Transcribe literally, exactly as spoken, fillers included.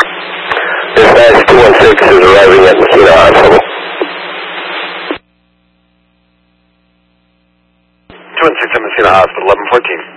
Dispatch two one six is arriving at Messina Hospital. two one six at Messina Hospital, eleven fourteen.